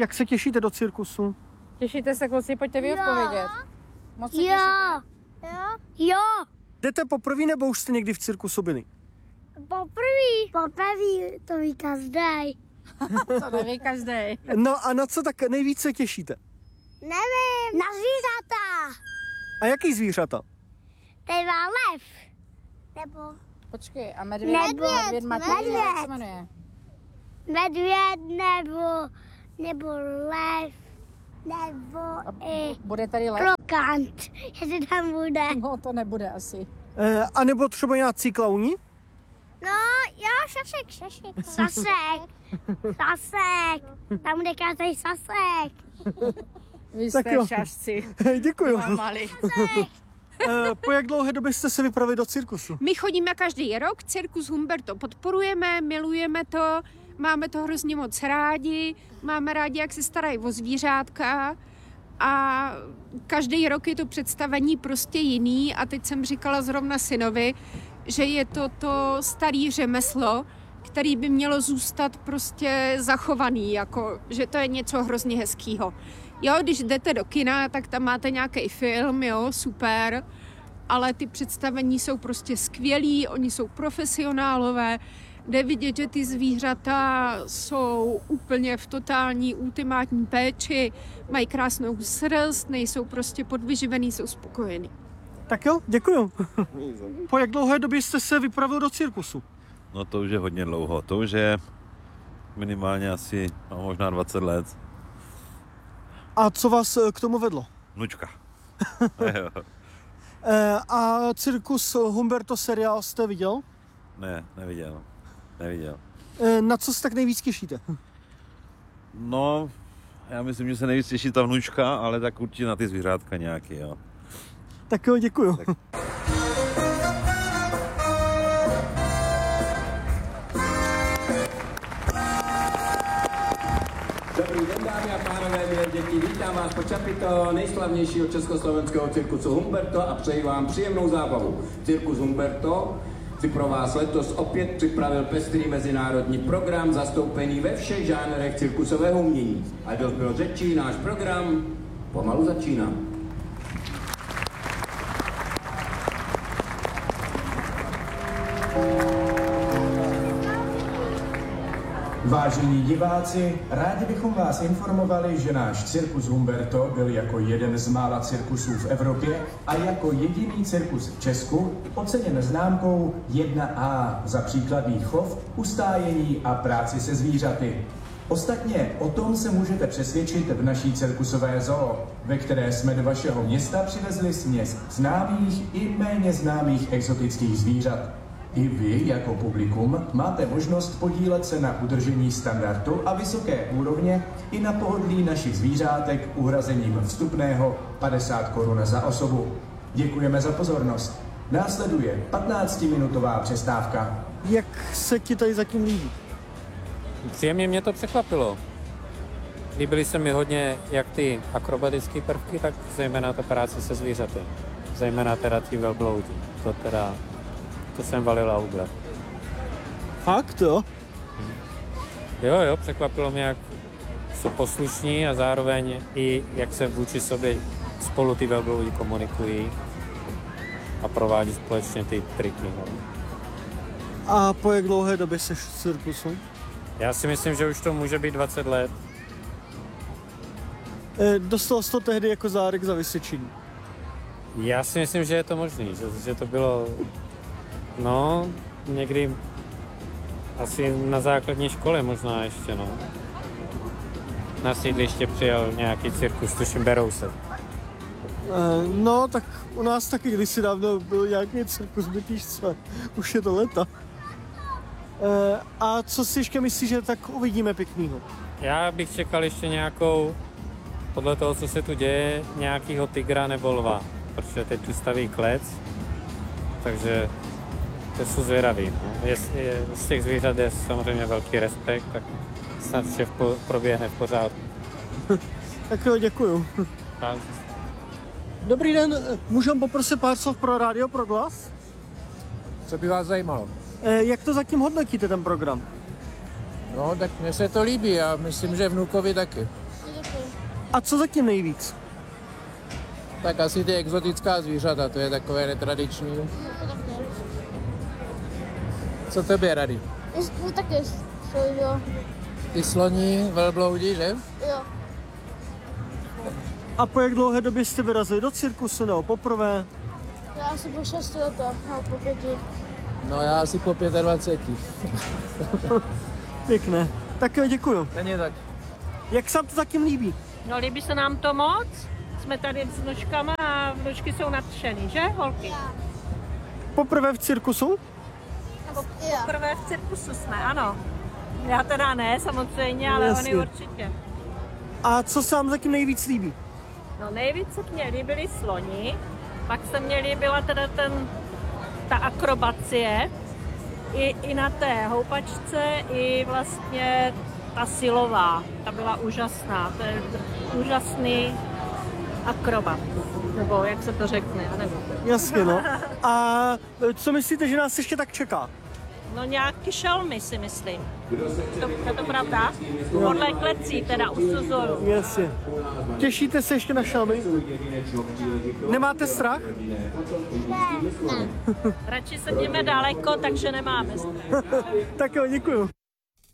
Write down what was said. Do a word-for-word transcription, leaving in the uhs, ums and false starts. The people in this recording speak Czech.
jak se těšíte do cirkusu? Těšíte se, kluci, pojďte vy odpovědět. Moc se Jo. těšíte? Jo. Jo. Jdete poprvé nebo už jste někdy v cirkusu byli? Poprvé. Poprvé, to ví každý. To neví každý. No a na co tak nejvíc se těšíte? Nevím. Na zvířata. A jaký zvířata? Tady má lev. Nebo Počkej, a medvěd? Medvěd, Medvěd Matěj, medvěd. jak se jmenuje? medvěd, nebo, nebo lev, nebo i Bude tady lev? krokant, jestli tam bude. No, to nebude asi. E, a nebo třeba nějací klauni? No, jo, šašek, šašek. Sasek, sasek, tam bude každý sasek. Vy Tak jste jo. šašci. Děkuju. Mali. E, po jak dlouhé době jste se vypravili do cirkusu? My chodíme každý rok, Cirkus Humberto podporujeme, milujeme to, máme to hrozně moc rádi, máme rádi, jak se starají o zvířátka a každý rok je to představení prostě jiný a teď jsem říkala zrovna synovi, že je to to starý řemeslo, který by mělo zůstat prostě zachovaný, jako, že to je něco hrozně hezkýho. Jo, když jdete do kina, tak tam máte nějaký film, jo, super, ale ty představení jsou prostě skvělí, oni jsou profesionálové, jde vidět, že ty zvířata jsou úplně v totální ultimátní péči, mají krásnou srst, nejsou prostě podvyživený, jsou spokojení. Tak jo, děkuju. Po jak dlouhé době jste se vypravil do cirkusu? No to už je hodně dlouho, to už je minimálně asi no, možná dvacet let. A co vás k tomu vedlo? Vnučka. E, a cirkus Humberto seriál jste viděl? Ne, neviděl. Neviděl. E, na co se tak nejvíc těšíte? No, já myslím, že se nejvíc těší ta vnučka, ale tak určitě na ty zvířátka nějaký, jo. Tak jo, děkuju. Tak. Dobrý den, dámy a pánové, milé děti, vítám vás po čapito nejslavnějšího československého cirkusu Humberto a přeji vám příjemnou zábavu. Cirkus Humberto si pro vás letos opět připravil pestrý mezinárodní program zastoupený ve všech žánrech cirkusového umění. A dost bylo řečí, náš program pomalu začíná. Vážení diváci, rádi bychom vás informovali, že náš cirkus Humberto byl jako jeden z mála cirkusů v Evropě a jako jediný cirkus v Česku oceněn známkou jedna A za příkladný chov, ustájení a práci se zvířaty. Ostatně o tom se můžete přesvědčit v naší cirkusové zoo, ve které jsme do vašeho města přivezli směs známých i méně známých exotických zvířat. I vy, jako publikum, máte možnost podílet se na udržení standardu a vysoké úrovně i na pohodlí našich zvířátek uhrazením vstupného padesát korun za osobu. Děkujeme za pozornost. Následuje patnáctiminutová přestávka. Jak se ti tady zatím líbí? Příjemně mě to překvapilo. Líbily se mi hodně jak ty akrobatické prvky, tak zejména ta práce se zvířaty. Zejména teda ty velbloudi. To teda... To jsem valila ubrat. Fakt jo? Jo, jo, překvapilo mě, jak jsou poslušní a zároveň i jak se vůči sobě spolu ty velbloudi komunikují a provádí společně ty triky. A po jak dlouhé době seš v cirkusu? Já si myslím, že už to může být dvacet let. E, dostal jsi to tehdy jako zárek za vysvědčení? Já si myslím, že je to možný, že, že to bylo... No, někdy asi na základní škole možná ještě, no. Na sídliště přijel nějaký cirkus, tuším Berousek. E, no, tak u nás taky kdysi dávno byl nějaký cirkus, bytíš co, už je to leta. E, a co si ještě myslíš, že tak uvidíme pěknýho? Já bych čekal ještě nějakou, podle toho, co se tu děje, nějakýho tygra nebo lva, protože teď tu staví klec, takže to jsou zvědaví. No. Je, je, z těch zvířat je samozřejmě velký respekt, tak snad vše v po, proběhne v pořádku. Tak jo, děkuju. Tak. Dobrý den, můžeme poprosit pár slov pro rádio Proglas? Co by vás zajímalo? E, jak to zatím hodnotíte, ten program? No, tak mně se to líbí a myslím, že vnukovi taky. A co zatím nejvíc? Tak asi ty exotická zvířata, to je takové netradiční. Co tebe rady? No taky, jo. Ty sloní, velbloudi, že? Jo. A po jak dlouhé době jste vyrazili do cirkusu, nebo poprvé? Já asi po šesti letech, no po pěti. No já asi po dvaceti pěti. Pěkné. Tak jo, děkuju. Není tak. Jak se vám to zatím líbí? No líbí se nám to moc. Jsme tady s vnučkama a vnučky jsou nadšený, že holky? Poprvé v cirkusu? Poprvé v cirkusu jsme, ano. Já teda ne, samozřejmě, ale Jasně. oni určitě. A co se vám zatím nejvíc líbí? No nejvíc se mně líbili sloni, pak se mně líbila teda ten, ta akrobacie, i, i na té houpačce, i vlastně ta silová, ta byla úžasná, to je úžasný akrobat, nebo jak se to řekne, já nevím. Jasně, no. A co myslíte, že nás ještě tak čeká? No nějaký šelmy si myslím. To, je to pravda? Podle klecí teda u Suzoru. Jasně. Těšíte se ještě na šelmy? Nemáte strach? Radši sedíme daleko, takže nemáme strach. Tak jo, děkuju.